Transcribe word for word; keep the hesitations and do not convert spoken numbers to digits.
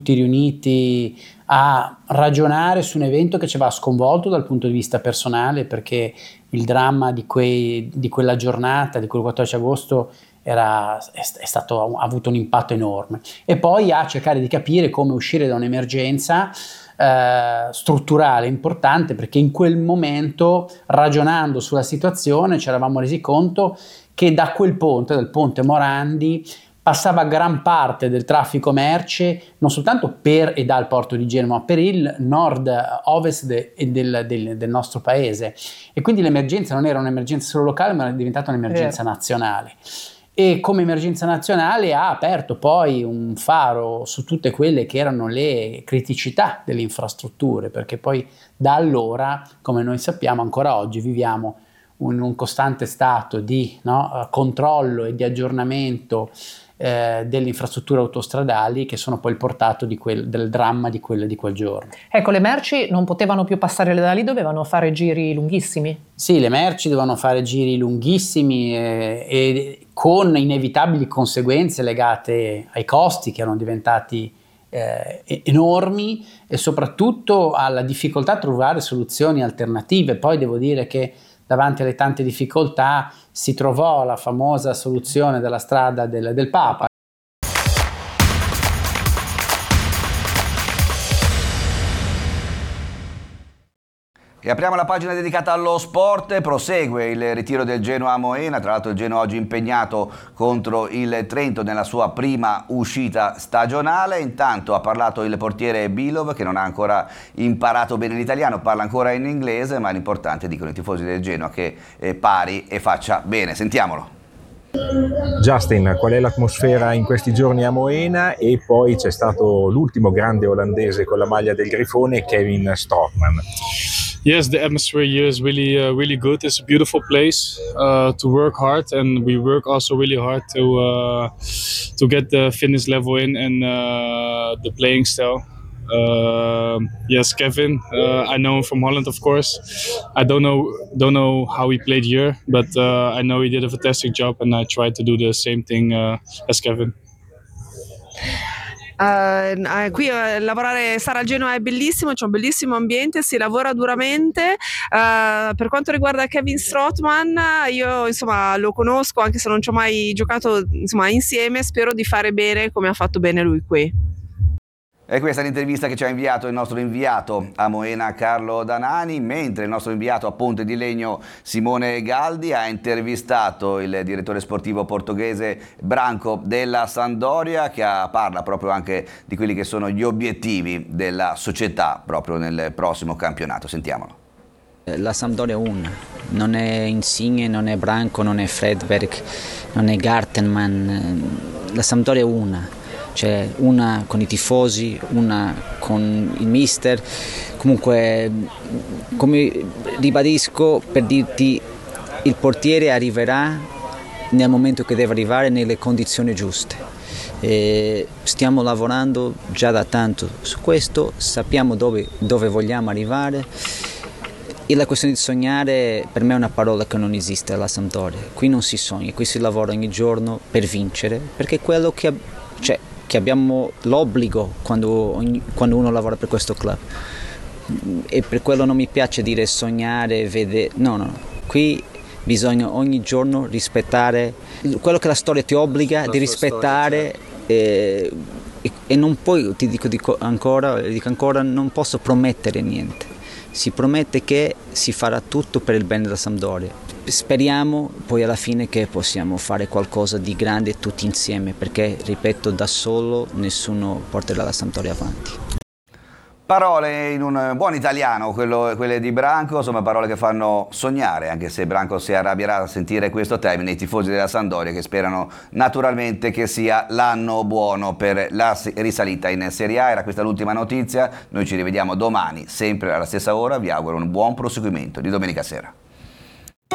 riuniti a ragionare su un evento che ci aveva sconvolto dal punto di vista personale, perché il dramma di, quei, di quella giornata, di quel quattordici agosto, era, è, è stato, ha avuto un impatto enorme, e poi a cercare di capire come uscire da un'emergenza eh, strutturale importante, perché in quel momento, ragionando sulla situazione, ci eravamo resi conto che da quel ponte, dal ponte Morandi, passava gran parte del traffico merci non soltanto per e dal porto di Genova, ma per il nord-ovest de, del, del, del nostro paese, e quindi l'emergenza non era un'emergenza solo locale, ma era diventata un'emergenza nazionale, e come emergenza nazionale ha aperto poi un faro su tutte quelle che erano le criticità delle infrastrutture, perché poi da allora, come noi sappiamo, ancora oggi viviamo in un costante stato di no, controllo e di aggiornamento Eh, delle infrastrutture autostradali, che sono poi il portato di quel, del dramma di quel, di quel giorno. Ecco, le merci non potevano più passare da lì, dovevano fare giri lunghissimi. Sì, le merci dovevano fare giri lunghissimi eh, e con inevitabili conseguenze legate ai costi, che erano diventati eh, enormi, e soprattutto alla difficoltà a trovare soluzioni alternative. Poi devo dire che davanti alle tante difficoltà si trovò la famosa soluzione della strada del, del Papa. E apriamo la pagina dedicata allo sport. Prosegue il ritiro del Genoa a Moena. Tra l'altro il Genoa oggi impegnato contro il Trento nella sua prima uscita stagionale. Intanto ha parlato il portiere Bilov, che non ha ancora imparato bene l'italiano, parla ancora in inglese, ma l'importante, dicono i tifosi del Genoa, che eh, pari e faccia bene. Sentiamolo. Justin, qual è l'atmosfera in questi giorni a Moena? E poi c'è stato l'ultimo grande olandese con la maglia del Grifone, Kevin Strootman. Yes, the atmosphere here is really, uh, really good. It's a beautiful place uh, to work hard, and we work also really hard to uh, to get the fitness level in and uh, the playing style. Uh, yes, Kevin. Uh, I know him from Holland, of course. I don't know don't know how he played here, but uh, I know he did a fantastic job, and I tried to do the same thing uh, as Kevin. Uh, qui uh, lavorare, stare al Genoa è bellissimo, c'è un bellissimo ambiente, si lavora duramente. Uh, per quanto riguarda Kevin Strootman, io insomma lo conosco, anche se non ci ho mai giocato insomma insieme. Spero di fare bene come ha fatto bene lui qui. E questa è l'intervista che ci ha inviato il nostro inviato a Moena, Carlo Danani, mentre il nostro inviato a Ponte di Legno, Simone Galdi, ha intervistato il direttore sportivo portoghese Branco della Sampdoria, che ha, parla proprio anche di quelli che sono gli obiettivi della società proprio nel prossimo campionato. Sentiamolo. La Sampdoria è una, non è Insigne, non è Branco, non è Fredberg, non è Gartenman, la Sampdoria è una. C'è una con i tifosi, una con il mister. Comunque, come ribadisco, per dirti, il portiere arriverà nel momento che deve arrivare, nelle condizioni giuste. E stiamo lavorando già da tanto su questo, sappiamo dove, dove vogliamo arrivare. E la questione di sognare per me è una parola che non esiste alla Sampdoria. Qui non si sogna, qui si lavora ogni giorno per vincere, perché è quello che, cioè, che abbiamo l'obbligo quando, ogni, quando uno lavora per questo club. E per quello non mi piace dire sognare, vedere. No, no, no. Qui bisogna ogni giorno rispettare quello che la storia ti obbliga la di rispettare. Storia, certo. e, e, e non puoi, ti dico, dico ancora, dico ancora, non posso promettere niente. Si promette che si farà tutto per il bene della Sampdoria. Speriamo poi alla fine che possiamo fare qualcosa di grande tutti insieme, perché, ripeto, da solo nessuno porterà la Sampdoria avanti. Parole in un buon italiano, quello, quelle di Branco, insomma parole che fanno sognare, anche se Branco si arrabbierà a sentire questo termine, i tifosi della Sampdoria, che sperano naturalmente che sia l'anno buono per la risalita in Serie A. Era questa l'ultima notizia, noi ci rivediamo domani, sempre alla stessa ora, vi auguro un buon proseguimento di domenica sera.